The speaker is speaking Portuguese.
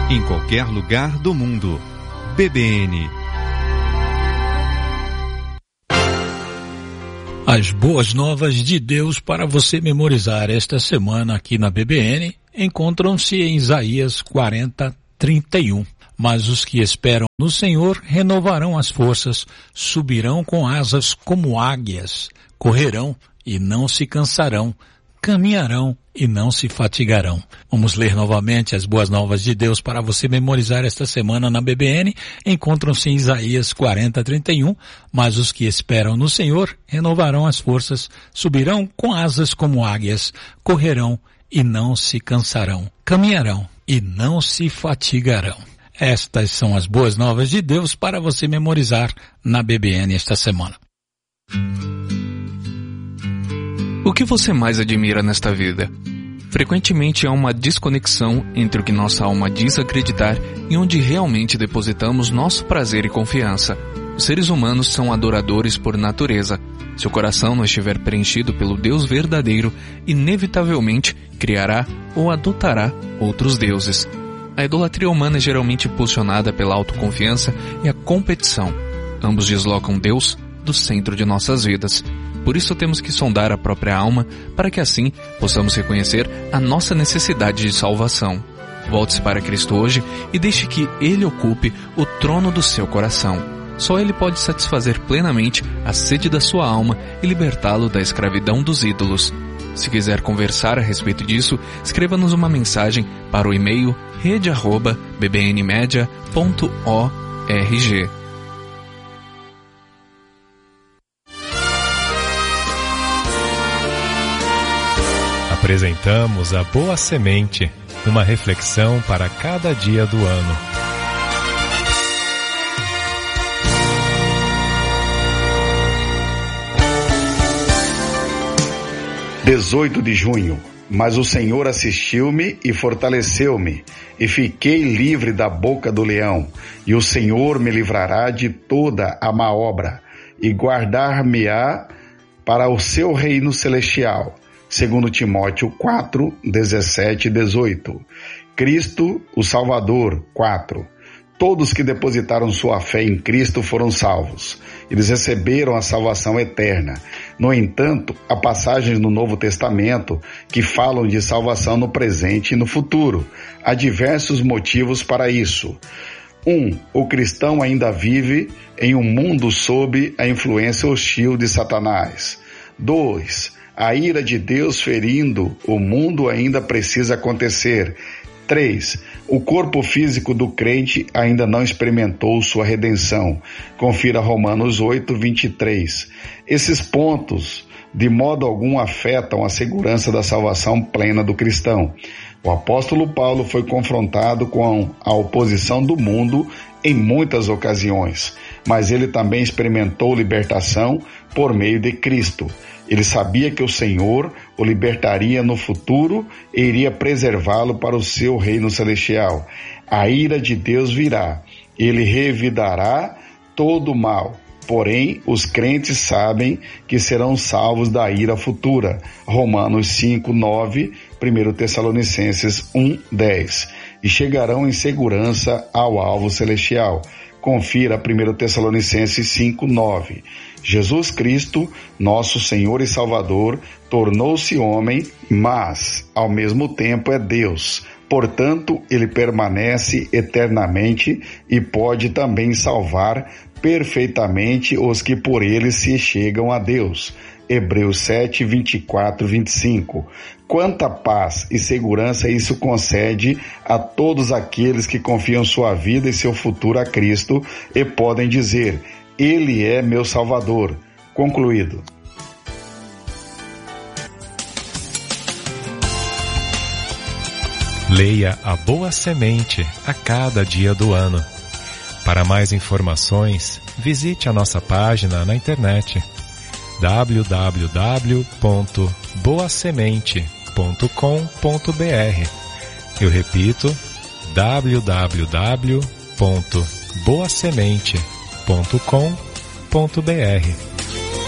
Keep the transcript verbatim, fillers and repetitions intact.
em qualquer lugar do mundo. B B N. As boas novas de Deus para você memorizar esta semana aqui na B B N encontram-se em Isaías quarenta, trinta e um. Mas os que esperam no Senhor renovarão as forças, subirão com asas como águias, correrão e não se cansarão, caminharão e não se fatigarão. Vamos ler novamente as boas novas de Deus para você memorizar esta semana na B B N. Encontram-se em Isaías quarenta, trinta e um. Mas os que esperam no Senhor renovarão as forças, subirão com asas como águias, correrão e não se cansarão, caminharão e não se fatigarão. Estas são as boas novas de Deus para você memorizar na B B N esta semana. O que você mais admira nesta vida? Frequentemente há uma desconexão entre o que nossa alma diz acreditar e onde realmente depositamos nosso prazer e confiança. Os seres humanos são adoradores por natureza. Se o coração não estiver preenchido pelo Deus verdadeiro, inevitavelmente criará ou adotará outros deuses. A idolatria humana é geralmente impulsionada pela autoconfiança e a competição. Ambos deslocam Deus do centro de nossas vidas. Por isso temos que sondar a própria alma para que assim possamos reconhecer a nossa necessidade de salvação. Volte-se para Cristo hoje e deixe que Ele ocupe o trono do seu coração. Só Ele pode satisfazer plenamente a sede da sua alma e libertá-lo da escravidão dos ídolos. Se quiser conversar a respeito disso, escreva-nos uma mensagem para o e-mail rede arroba b b n media ponto org. Apresentamos a Boa Semente, uma reflexão para cada dia do ano. dezoito de junho. Mas o Senhor assistiu-me e fortaleceu-me, e fiquei livre da boca do leão, e o Senhor me livrará de toda a má obra, e guardar-me-á para o seu reino celestial. Segundo Timóteo quatro, dezessete e dezoito. Cristo, o Salvador, quatro. Todos que depositaram sua fé em Cristo foram salvos. Eles receberam a salvação eterna. No entanto, há passagens no Novo Testamento que falam de salvação no presente e no futuro. Há diversos motivos para isso. Um, o cristão ainda vive em um mundo sob a influência hostil de Satanás. Dois, a ira de Deus ferindo o mundo ainda precisa acontecer. três. O corpo físico do crente ainda não experimentou sua redenção. Confira Romanos oito, vinte e três. Esses pontos, de modo algum, afetam a segurança da salvação plena do cristão. O apóstolo Paulo foi confrontado com a oposição do mundo em muitas ocasiões, mas ele também experimentou libertação por meio de Cristo. Ele sabia que o Senhor o libertaria no futuro e iria preservá-lo para o seu reino celestial. A ira de Deus virá, ele revidará todo o mal. Porém, os crentes sabem que serão salvos da ira futura. Romanos cinco, nove, primeiro Tessalonicenses um, dez. E chegarão em segurança ao alvo celestial. Confira primeiro Tessalonicenses cinco, nove. Jesus Cristo, nosso Senhor e Salvador, tornou-se homem, mas, ao mesmo tempo, é Deus. Portanto, ele permanece eternamente e pode também salvar perfeitamente os que por ele se chegam a Deus. Hebreus sete, vinte e quatro, vinte e cinco. Quanta paz e segurança isso concede a todos aqueles que confiam sua vida e seu futuro a Cristo e podem dizer: Ele é meu Salvador. Concluído. Leia a Boa Semente a cada dia do ano. Para mais informações, visite a nossa página na internet w w w ponto boa semente ponto com ponto b r. Eu repito, w w w ponto boa semente ponto com ponto b r.